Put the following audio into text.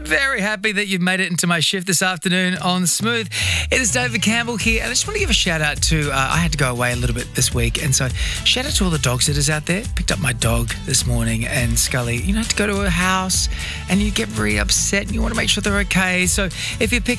very happy that you've made it into my shift this afternoon on Smooth. It is David Campbell here, and I just want to give a shout out to, I had to go away a little bit this week, and so shout out to all the dog sitters out there. Picked up my dog this morning, and Scully, had to go to her house, and you get very upset, and you want to make sure they're okay. So if you're picking